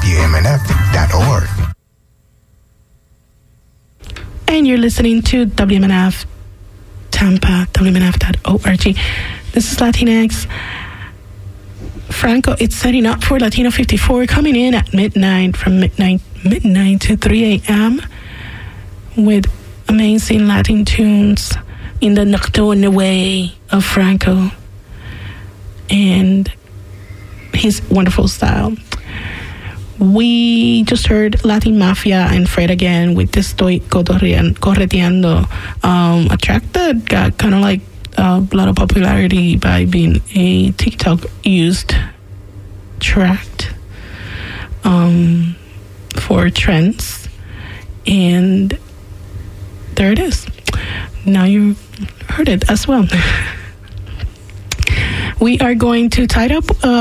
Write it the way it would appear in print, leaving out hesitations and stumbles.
WMNF.org. And you're listening to WMNF Tampa, WMNF.org. This is Latinx. Franco, it's setting up for Latino 54, coming in at midnight, from midnight to 3 a.m. with amazing Latin tunes in the nocturne way of Franco and his wonderful style. We just heard Latin Mafia and Fred again with Te Estoy Correteando, a track that got kind of like a lot of popularity by being a TikTok used track for trends. And there it is. Now you heard it as well. We are going to tie up